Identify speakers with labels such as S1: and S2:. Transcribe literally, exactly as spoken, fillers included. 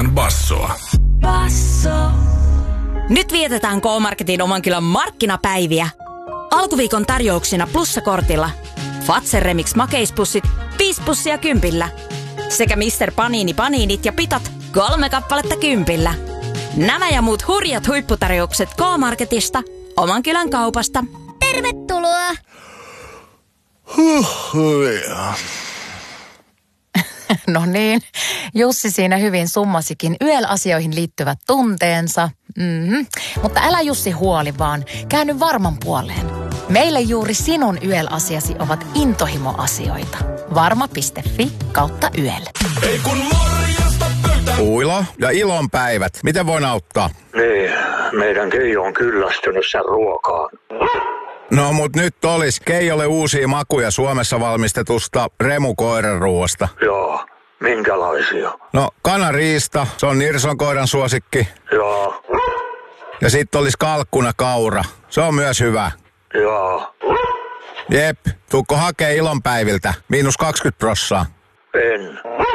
S1: Illan bassoa.
S2: Basso. Nyt vietetään K-Marketin oman kylän markkinapäiviä. Alkuviikon tarjouksina plussakortilla Fazer Remix makeispussit viisi pussia kympillä. Sekä mister Panini paniinit ja pitat kolme kappaletta kympillä. Nämä ja muut hurjat huipputarjoukset K-Marketista, oman kylän kaupasta.
S3: Tervetuloa!
S4: No niin, Jussi siinä hyvin summasikin Y E L-asioihin liittyvät tunteensa. Mm-hmm. Mutta älä Jussi huoli vaan, käänny varman puoleen. Meille juuri sinun Y E L-asiasi ovat intohimoasioita. Varma piste fi kautta Y E L.
S1: Ei kun morjesta pöytään.
S5: Uilo ja ilonpäivät. Miten voin auttaa?
S6: Niin, meidän Keijo on kyllästynyt sen ruokaan.
S5: No mut nyt olis Keijolle uusia makuja Suomessa valmistetusta Remu koiranruoasta.
S6: Joo, minkälaisia?
S5: No kanariista, se on Nirson koiran suosikki.
S6: Joo,
S5: Ja sit olis kalkkuna kaura, se on myös hyvä.
S6: joo,
S5: Jep, tuukko hakee ilonpäiviltä, miinus kaksikymmentä prossaa.
S6: en.